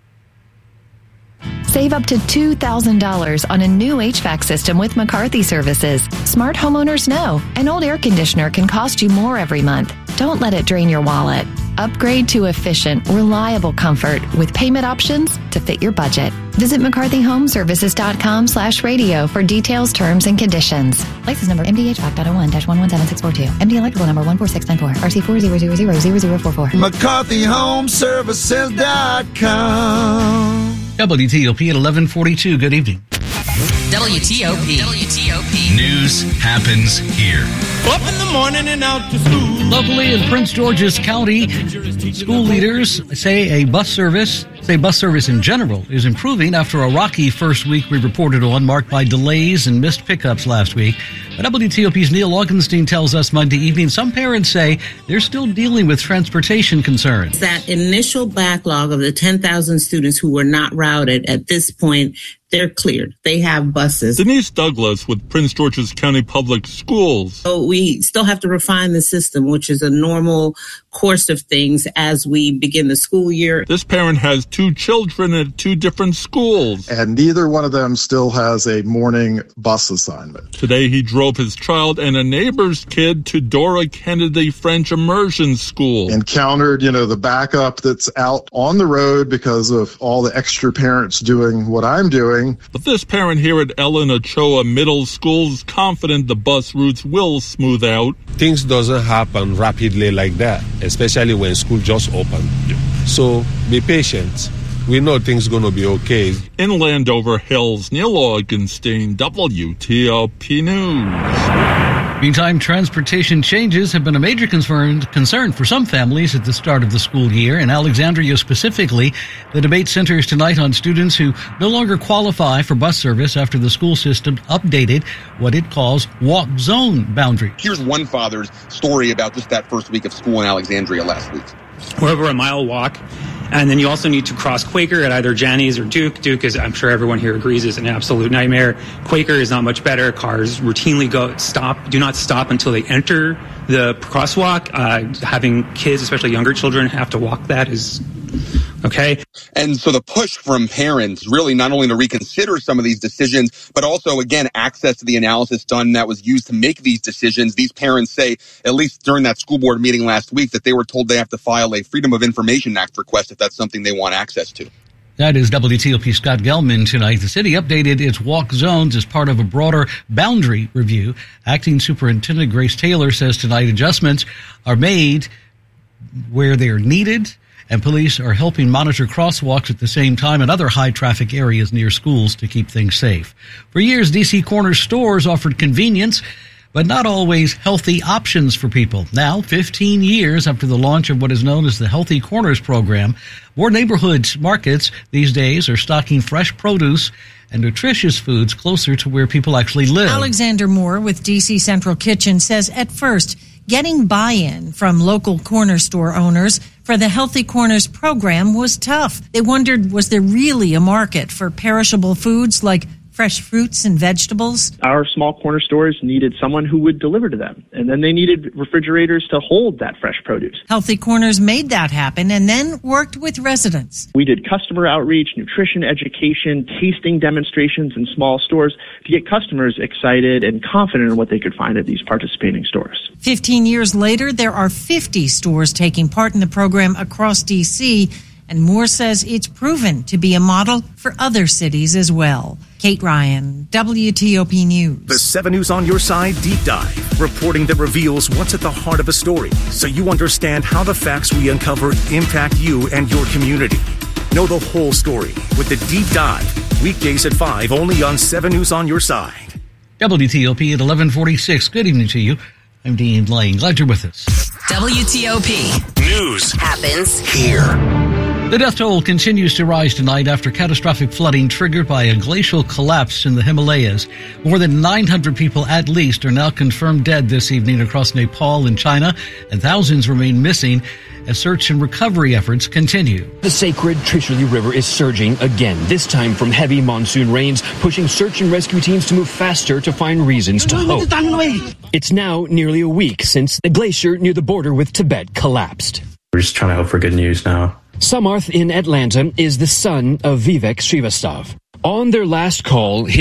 Save up to $2,000 on a new HVAC system with McCarthy Services. Smart homeowners know an old air conditioner can cost you more every month. Don't let it drain your wallet. Upgrade to efficient, reliable comfort with payment options to fit your budget. Visit McCarthyHomeservices.com/radio for details, terms, and conditions. License number MDHVAC.01-117642. MD Electrical number 14694. RC400000044. McCarthyHomeservices.com. WTOP at 11:42. Good evening. WTOP. News happens here. Up in the morning and out to school. Locally in Prince George's County, school leaders say bus service in general is improving after a rocky first week we reported on, marked by delays and missed pickups last week. But WTOP's Neil Augenstein tells us Monday evening some parents say they're still dealing with transportation concerns. That initial backlog of the 10,000 students who were not routed at this point, they're cleared. They have buses. Denise Douglas with Prince George's County Public Schools. So we still have to refine the system, which is a normal course of things as we begin the school year. This parent has 2 children at 2 different schools. And neither one of them still has a morning bus assignment. Today he drove his child and a neighbor's kid to Dora Kennedy French Immersion School. Encountered, the backup that's out on the road because of all the extra parents doing what I'm doing. But this parent here at Ellen Ochoa Middle School is confident the bus routes will smooth out. Things doesn't happen rapidly like that, especially when school just opened. Yeah. So be patient. We know things going to be okay. In Landover Hills, Neil Augenstein, WTOP News. Meantime, transportation changes have been a major concern for some families at the start of the school year. In Alexandria specifically, the debate centers tonight on students who no longer qualify for bus service after the school system updated what it calls walk zone boundaries. Here's one father's story about just that first week of school in Alexandria last week. We're over a mile walk. And then you also need to cross Quaker at either Janney's or Duke. Duke, is, I'm sure everyone here agrees, is an absolute nightmare. Quaker is not much better. Cars routinely do not stop until they enter the crosswalk. Having kids, especially younger children, have to walk that is okay. And so the push from parents really not only to reconsider some of these decisions, but also, again, access to the analysis done that was used to make these decisions. These parents say, at least during that school board meeting last week, that they were told they have to file a Freedom of Information Act request if that's something they want access to. That is WTOP Scott Gelman tonight. The city updated its walk zones as part of a broader boundary review. Acting Superintendent Grace Taylor says tonight adjustments are made where they are needed, and police are helping monitor crosswalks at the same time in other high-traffic areas near schools to keep things safe. For years, D.C. Corner stores offered convenience, but not always healthy options for people. Now, 15 years after the launch of what is known as the Healthy Corners program, more neighborhood markets these days are stocking fresh produce and nutritious foods closer to where people actually live. Alexander Moore with D.C. Central Kitchen says at first, getting buy-in from local corner store owners for the Healthy Corners program was tough. They wondered, was there really a market for perishable foods like fresh fruits and vegetables. Our small corner stores needed someone who would deliver to them, and then they needed refrigerators to hold that fresh produce. Healthy Corners made that happen and then worked with residents. We did customer outreach, nutrition education, tasting demonstrations in small stores to get customers excited and confident in what they could find at these participating stores. 15 years later, there are 50 stores taking part in the program across D.C., and Moore says it's proven to be a model for other cities as well. Kate Ryan, WTOP News. The 7 News on Your Side Deep Dive, reporting that reveals what's at the heart of a story, so you understand how the facts we uncover impact you and your community. Know the whole story with the Deep Dive, weekdays at 5, only on 7 News on Your Side. WTOP at 11:46. Good evening to you. I'm Dean Lane. Glad you're with us. WTOP. News happens here. The death toll continues to rise tonight after catastrophic flooding triggered by a glacial collapse in the Himalayas. More than 900 people at least are now confirmed dead this evening across Nepal and China, and thousands remain missing as search and recovery efforts continue. The sacred Trishuli River is surging again, this time from heavy monsoon rains, pushing search and rescue teams to move faster to find reasons to hope. It's now nearly a week since the glacier near the border with Tibet collapsed. We're just trying to hope for good news now. Samarth in Atlanta is the son of Vivek Srivastav. On their last call,